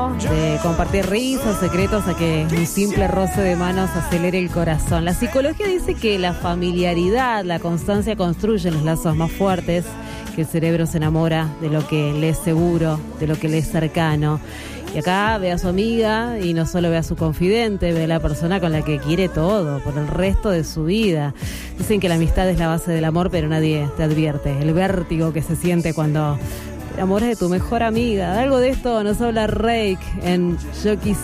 ¿no? De compartir risas, secretos, a que un simple roce de manos acelere el corazón. La psicología dice que la familiaridad, la constancia construyen los lazos más fuertes, que el cerebro se enamora de lo que le es seguro, de lo que le es cercano. Y acá ve a su amiga y no solo ve a su confidente, ve a la persona con la que quiere todo, por el resto de su vida. Dicen que la amistad es la base del amor, pero nadie te advierte el vértigo que se siente cuando te enamoras de tu mejor amiga. De algo de esto nos habla Reik en Yo Quisiera.